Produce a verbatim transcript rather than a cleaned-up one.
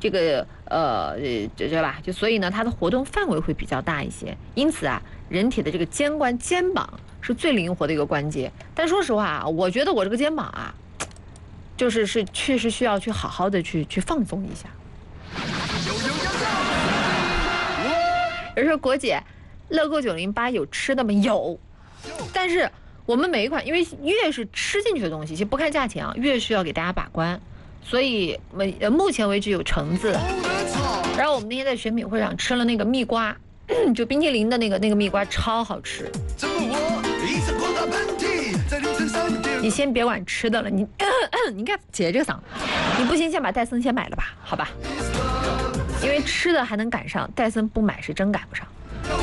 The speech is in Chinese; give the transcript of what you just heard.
这个呃这对吧？就所以呢，它的活动范围会比较大一些。因此啊，人体的这个肩关肩膀是最灵活的一个关节。但说实话啊，我觉得我这个肩膀啊，就是是确实需要去好好的去去放松一下。有人说国姐，乐购九零八有吃的吗？有，但是我们每一款，因为越是吃进去的东西，其实不看价钱啊，越需要给大家把关。所以呃目前为止有橙子，然后我们那天在选品会上吃了那个蜜瓜，就冰淇淋的那个那个蜜瓜超好吃。你先别管吃的了，你你看姐这个嗓，你不行先把戴森先买了吧，好吧？因为吃的还能赶上，戴森不买是真赶不上。